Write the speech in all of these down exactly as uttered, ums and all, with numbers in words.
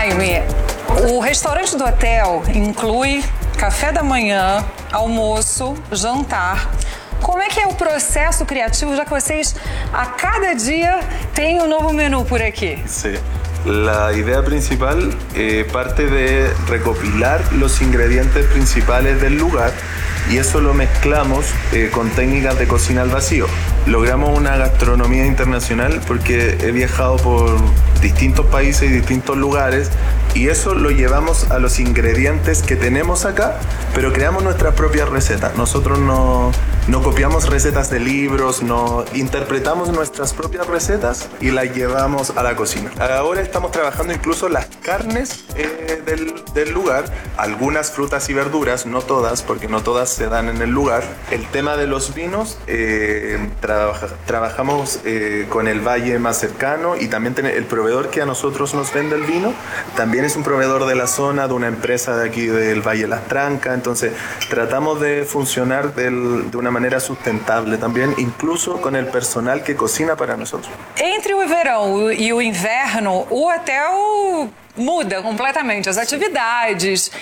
Jaime, o restaurante do hotel inclui café da manhã, almoço, jantar. Como é que é o processo criativo, já que vocês a cada dia têm um novo menu por aqui? Sí. La idea principal eh, parte de recopilar los ingredientes principales del lugar y eso lo mezclamos eh, con técnicas de cocina al vacío. Logramos una gastronomía internacional porque he viajado por distintos países y distintos lugares y eso lo llevamos a los ingredientes que tenemos acá, pero creamos nuestras propias recetas. Nosotros no, no copiamos recetas de libros, no interpretamos nuestras propias recetas y las llevamos a la cocina. Ahora estamos trabajando incluso las carnes eh, del, del lugar, algunas frutas y verduras, no todas, porque no todas se dan en el lugar. El tema de los vinos, eh, trabaja, trabajamos eh, con el valle más cercano y también el proveedor que a nosotros nos vende el vino, también es un proveedor de la zona, de una empresa de aquí del Valle de Las Trancas, entonces tratamos de funcionar del, de una manera sustentable también, incluso con el personal que cocina para nosotros. Entre o verão e o inverno, o hotel muda completamente as atividades,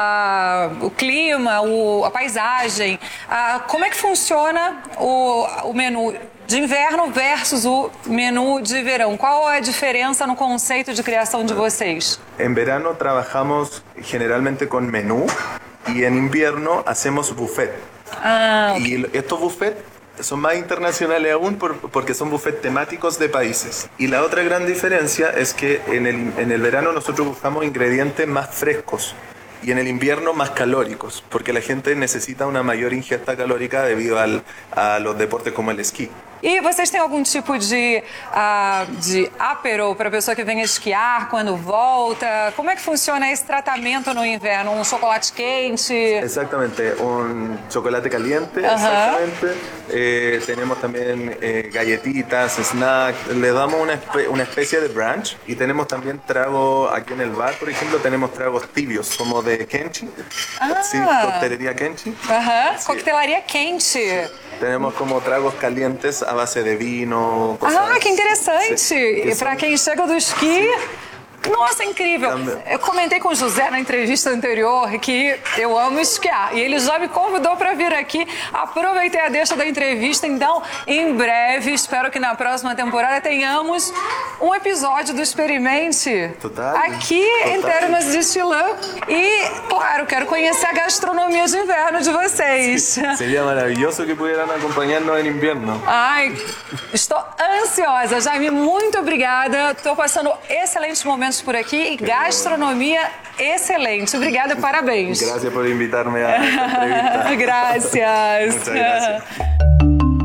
uh, o clima, o, a paisagem. Uh, como é que funciona o, o menu de inverno versus o menu de verão? Qual a diferença no conceito de criação de vocês? En verano trabajamos generalmente con menú y en invierno hacemos buffet. Ah, okay. Y estos buffets son más internacionales aún por, porque son buffets temáticos de países. Y la otra gran diferencia es que en el, en el verano nosotros buscamos ingredientes más frescos y en el invierno más calóricos, porque la gente necesita una mayor ingesta calórica debido al, a los deportes como el esquí. E vocês têm algum tipo de, uh, de apero para a pessoa que vem esquiar quando volta? Como é que funciona esse tratamento no inverno? Um chocolate quente? Exactamente, un chocolate caliente, uh-huh. Exactamente. Eh, tenemos también eh, galletitas, snacks, le damos una, espe una especie de brunch y tenemos también trago aquí en el bar, por ejemplo, tenemos tragos tibios como de kenchi, ah. sí, coctelería kenchi. Uh-huh. Sí. Coquetelaria quente. Tenemos como tragos calientes a base de vino. Ah, que interessante! Sí, e para quem chega do esqui... Nossa, incrível! Eu comentei com o José na entrevista anterior que eu amo esquiar. E ele já me convidou para vir aqui. Aproveitei a deixa da entrevista. Então, em breve, espero que na próxima temporada tenhamos um episódio do Experimente Total. aqui Total. em Termas de Chilã. E, claro, quero conhecer a gastronomia de inverno de vocês. Sí, seria maravilhoso que pudieran acompanhar-nos em inverno. Ai, estou ansiosa. Jaime, muito obrigada. Estou passando excelentes momentos por aqui e gastronomia excelente. Obrigada, parabéns. Gracias por invitarme a esta entrevista. Gracias. Muchas gracias.